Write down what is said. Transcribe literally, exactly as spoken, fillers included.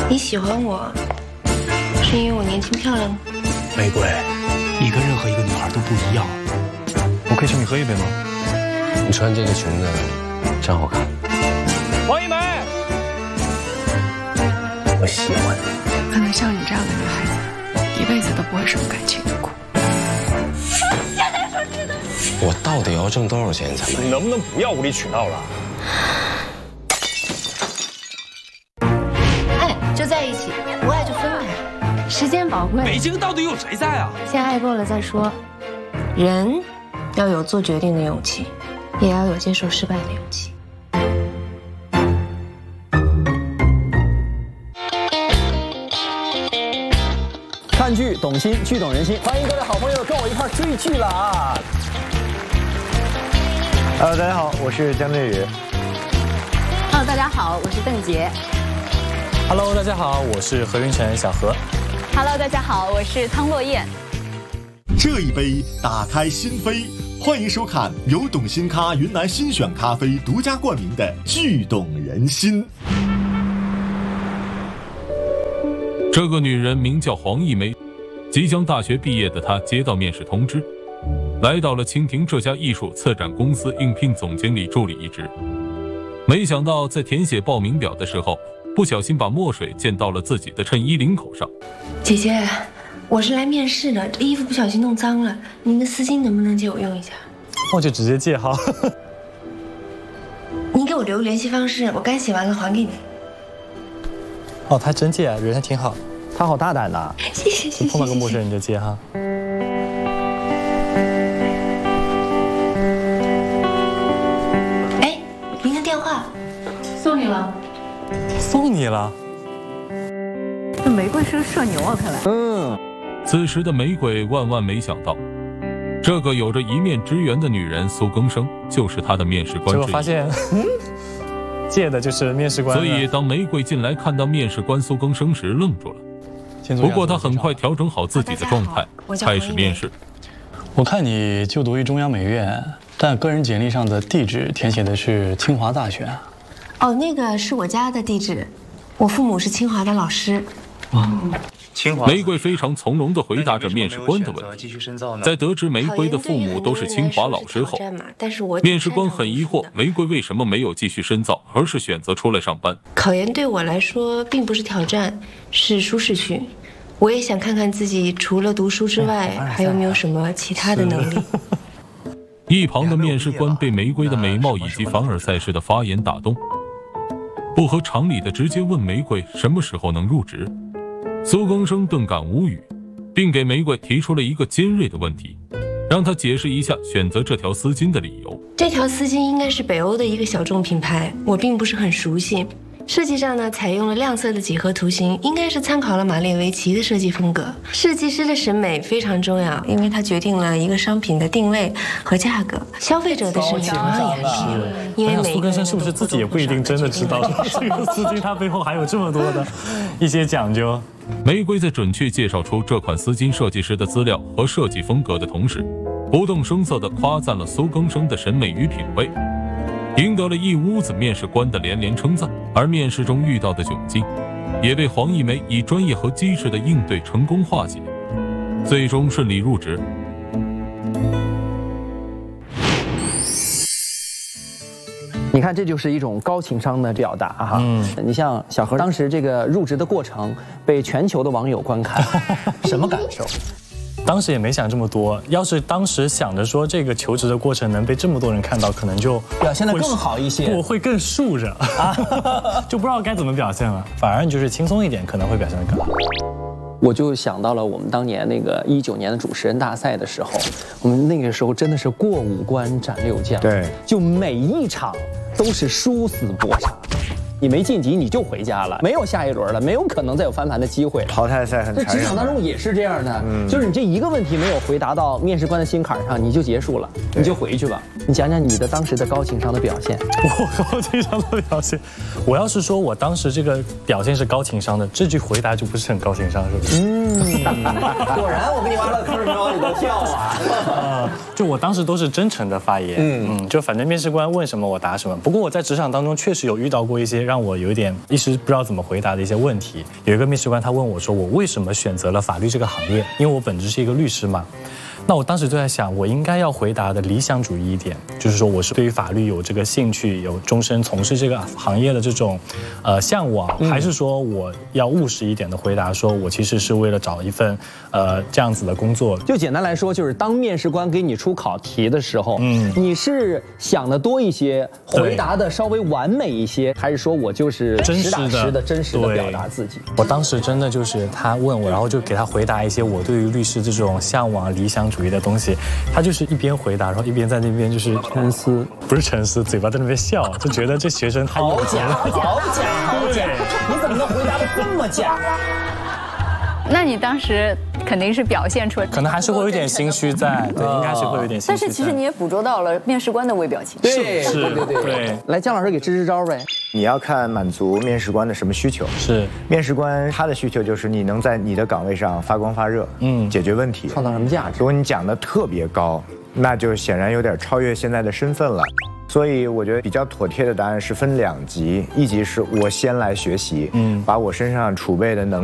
你喜欢我，是因为我年轻漂亮吗？ 玫瑰，你跟任何一个女孩都不一样。我可以请你喝一杯吗？ 你穿这个裙子真好看。 王一梅，我喜欢你。 可能像你这样的女孩子，一辈子都不会受感情的苦。 现在说这个， 我到底要挣多少钱才满意？ 你能不能不要无理取闹了？ 爱就在一起，不爱就分开。时间宝贵， 北京到底有谁在啊？ 先爱过了再说。人要有做决定的勇气，也要有接受失败的勇气。 看剧懂心，剧懂人心，欢迎各位好朋友跟我一块追剧了啊！ Hello， 大家好，我是江振宇。 Hello， 大家好，我是邓婕。 Hello， 大家好，我是何云晨，小何。 Hello， 大家好，我是汤洛燕。 这一杯打开心扉，欢迎收看由懂心咖云南新选咖啡独家冠名的《剧懂人心》。 这个女人名叫黄一梅，即将大学毕业的她接到面试通知，来到了蜻蜓这家艺术策展公司应聘总经理助理一职。没想到在填写报名表的时候，不小心把墨水溅到了自己的衬衣领口上。 姐姐，我是来面试的，这衣服不小心弄脏了，您的丝巾能不能借我用一下？ 我就直接借哈。 您给我留个联系方式，我干洗完了还给你。 哦，他真借，人还挺好。 他好大胆呐！ 谢谢谢谢。 碰到个陌生人就借哈。 哎，您的电话，送你了。 送你了。 这玫瑰是个社牛啊，看来。 嗯。 此时的玫瑰万万没想到，这个有着一面之缘的女人苏更生就是她的面试官之一。 结果发现，嗯，借的就是面试官。 所以当玫瑰进来看到面试官苏更生时，愣住了。不过她很快调整好自己的状态，开始面试。 我看你就读于中央美院，但个人简历上的地址填写的是清华大学。 哦，那个是我家的地址，我父母是清华的老师。 哇， 清华。玫瑰非常从容地回答着面试官的问题。在得知玫瑰的父母都是清华老师后，面试官很疑惑玫瑰为什么没有继续深造，而是选择出来上班。 考研对我来说并不是挑战，是舒适区。我也想看看自己除了读书之外，还有没有什么其他的能力。 一旁的面试官被玫瑰的美貌以及凡尔赛式的发言打动，不合常理的直接问玫瑰什么时候能入职。苏更生顿感无语，并给玫瑰提出了一个尖锐的问题，让她解释一下选择这条丝巾的理由。 这条丝巾应该是北欧的一个小众品牌，我并不是很熟悉。设计上呢，采用了亮色的几何图形，应该是参考了马列维奇的设计风格。设计师的审美非常重要，因为它决定了一个商品的定位和价格。消费者的审美同样也很重要，因为每苏更生是不是自己也不一定真的知道这个丝巾它背后还有这么多的一些讲究？ 玫瑰在准确介绍出这款丝巾设计师的资料和设计风格的同时，不动声色地夸赞了苏更生的审美与品味，赢得了一屋子面试官的连连称赞。而面试中遇到的窘境，也被黄一梅以专业和机智的应对成功化解，最终顺利入职。 你看，这就是一种高情商的表达哈。嗯，你像小何当时这个入职的过程，被全球的网友观看，什么感受？ 当时也没想这么多，要是当时想着说这个求职的过程能被这么多人看到，可能就表现得更好一些， 我会更竖着啊，就不知道该怎么表现了。反而就是轻松一点，可能会表现得更好。 我就想到了我们当年那个一九年的主持人大赛的时候，我们那个时候真的是过五关斩六将， 对， 就每一场都是殊死搏杀。你没晋级你就回家了，没有下一轮了，没有可能再有翻盘的机会。 淘汰赛很残忍。 在职场当中也是这样的，嗯、就是你这一个问题没有回答到面试官的心坎上，你就结束了，你就回去吧。你讲讲你的当时的高情商的表现。 我高情商的表现，我要是说我当时这个表现是高情商的，这句回答就不是很高情商，是不是？ 嗯，果然我给你挖了坑，你往里头跳啊。 呃，就我当时都是真诚的发言，嗯嗯，就反正面试官问什么我答什么。不过我在职场当中确实有遇到过一些让我有一点一时不知道怎么回答的一些问题。有一个面试官他问我说，我为什么选择了法律这个行业？因为我本质是一个律师嘛。那我当时就在想，我应该要回答的理想主义一点，就是说我是对于法律有这个兴趣，有终身从事这个行业的这种，呃向往，还是说我要务实一点的回答，说我其实是为了找一份，呃这样子的工作。 就简单来说，就是当面试官给你出考题的时候，嗯，你是想的多一些，回答的稍微完美一些，还是说我就是实打实的、真实的表达自己？ 我当时真的就是他问我，然后就给他回答一些我对于律师这种向往、理想主义的东西，他就是一边回答，然后一边在那边就是沉思， 不是沉思，嘴巴在那边笑，就觉得这学生太好假，好假，好假！你怎么能回答的这么假？ 那你当时肯定是表现出来， 可能还是会有点心虚在，对，应该是会有点心虚。 但是其实你也捕捉到了面试官的微表情， 对， 是， 对对对。来，姜老师给支支招呗。 你要看满足面试官的什么需求。 是， 面试官他的需求就是你能在你的岗位上发光发热，嗯，解决问题， 创造什么价值。 如果你讲的特别高，那就显然有点超越现在的身份了。所以我觉得比较妥帖的答案是分两级，一级是我先来学习，嗯，把我身上储备的能